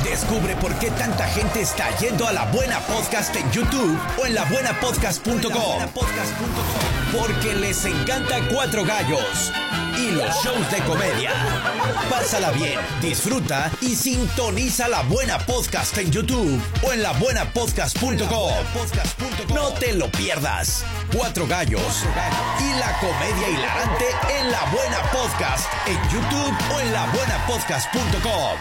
Descubre por qué tanta gente está yendo a La Buena Podcast en YouTube o en labuenapodcast.com. Porque les encanta Cuatro Gallos y los shows de comedia. Pásala bien, disfruta y sintoniza La Buena Podcast en YouTube o en labuenapodcast.com. No te lo pierdas. Cuatro Gallos y la comedia hilarante en La Buena Podcast en YouTube o en labuenapodcast.com.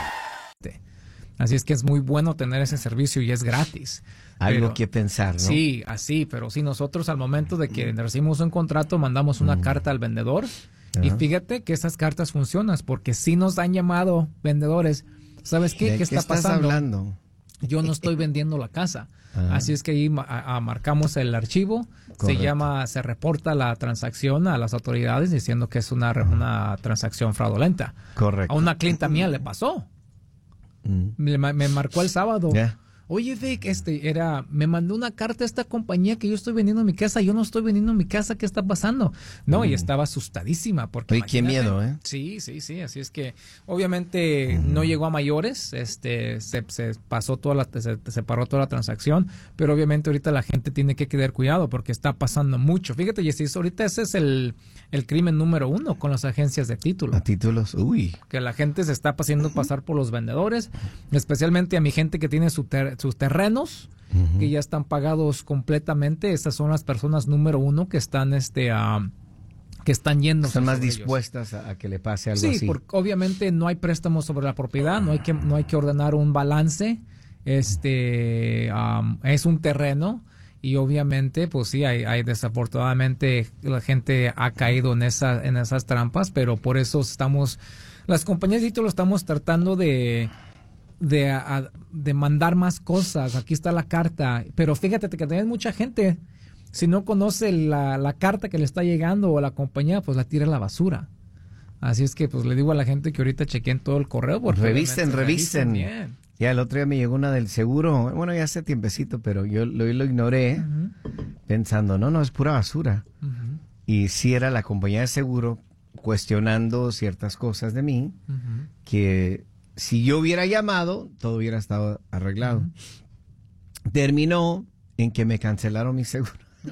Así es que es muy bueno tener ese servicio y es gratis. Algo que pensar, ¿no? Sí, así, pero si nosotros al momento de que recibimos un contrato mandamos una carta al vendedor y fíjate que esas cartas funcionan porque si nos han llamado vendedores, ¿sabes qué? ¿Qué está pasando? Hablando? Yo no estoy vendiendo la casa. Así es que ahí marcamos el archivo, se reporta la transacción a las autoridades diciendo que es una transacción fraudulenta. Correcto. A una clienta mía le pasó. Me marcó el sábado. Yeah. Oye, Vic, me mandó una carta a esta compañía que yo estoy vendiendo mi casa. Yo no estoy vendiendo mi casa. ¿Qué está pasando? No, y estaba asustadísima porque. Oye, qué miedo, ¿eh? Sí. Así es que, obviamente, no llegó a mayores. Se paró toda la transacción. Pero obviamente ahorita la gente tiene que tener cuidado porque está pasando mucho. Fíjate, Jesús, ahorita ese es el crimen número 1 con las agencias de título. A títulos, uy. Que la gente se está haciendo pasar por los vendedores, especialmente a mi gente que tiene sus terrenos, que ya están pagados completamente. Esas son las personas número 1 que están que están yendo. Son más dispuestas a que le pase algo así. Sí, porque obviamente no hay préstamos sobre la propiedad, no hay que ordenar un balance. Es un terreno. Y obviamente, pues sí, hay desafortunadamente la gente ha caído en esas trampas, pero por eso las compañías de título estamos tratando de mandar más cosas. Aquí está la carta, pero fíjate que también mucha gente, si no conoce la carta que le está llegando o la compañía, pues la tira a la basura. Así es que pues le digo a la gente que ahorita chequen todo el correo. Revisen. Bien. Ya el otro día me llegó una del seguro, bueno, ya hace tiempecito, pero yo lo ignoré pensando, no, es pura basura. Y sí era la compañía de seguro cuestionando ciertas cosas de mí, que si yo hubiera llamado, todo hubiera estado arreglado. Terminó en que me cancelaron mi seguro. No.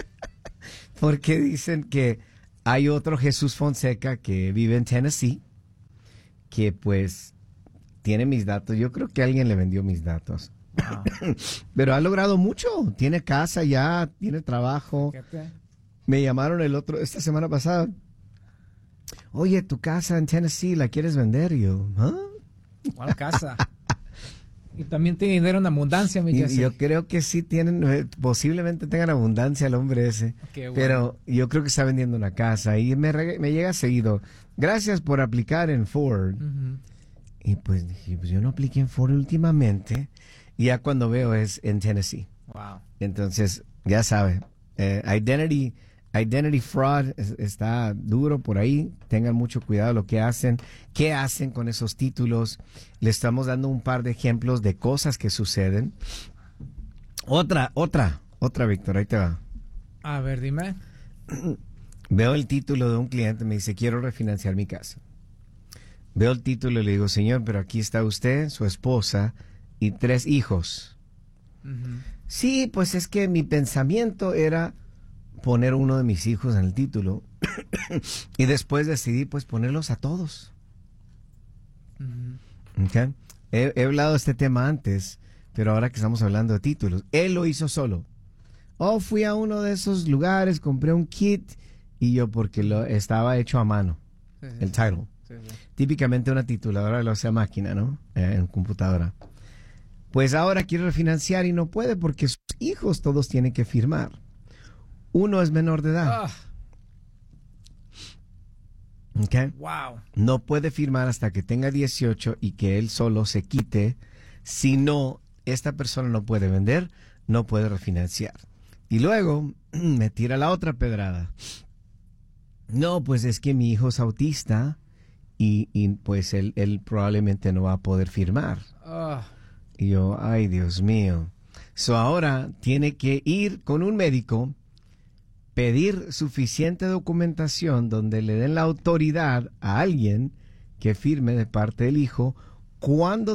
Porque dicen que hay otro Jesús Fonseca que vive en Tennessee, que pues tiene mis datos. Yo creo que alguien le vendió mis datos. Wow. Pero ha logrado mucho. Tiene casa ya, tiene trabajo. Me llamaron esta semana pasada. Oye, tu casa en Tennessee, ¿la quieres vender? Y yo, ¿cuál casa? Y también tiene dinero en abundancia, mi Jesse. Yo creo que sí tienen, posiblemente tengan abundancia el hombre ese. Qué bueno. Pero yo creo que está vendiendo una casa y me llega seguido. Gracias por aplicar en Ford. Y pues dije, pues yo no apliqué en Ford últimamente. Y ya cuando veo es en Tennessee. Wow. Entonces, ya sabe, Identity fraud está duro por ahí. Tengan mucho cuidado lo que hacen. ¿Qué hacen con esos títulos? Le estamos dando un par de ejemplos de cosas que suceden. Otra, Víctor, ahí te va. A ver, dime. Veo el título de un cliente, me dice, quiero refinanciar mi casa. Veo el título y le digo, señor, pero aquí está usted, su esposa y 3 hijos. Sí, pues es que mi pensamiento era poner uno de mis hijos en el título y después decidí pues ponerlos a todos. Okay. He hablado de este tema antes, pero ahora que estamos hablando de títulos, él lo hizo solo. Fui a uno de esos lugares, compré un kit y yo porque lo estaba hecho a mano, el title. Sí. Típicamente una tituladora lo hace a máquina, ¿no? En computadora. Pues ahora quiere refinanciar y no puede porque sus hijos todos tienen que firmar. Uno es menor de edad. Okay. Wow. No puede firmar hasta que tenga 18 y que él solo se quite. Si no, esta persona no puede vender, no puede refinanciar. Y luego me tira la otra pedrada. No, pues es que mi hijo es autista y pues él probablemente no va a poder firmar. Y yo, ay, Dios mío. Ahora tiene que ir con un médico, pedir suficiente documentación donde le den la autoridad a alguien que firme de parte del hijo cuando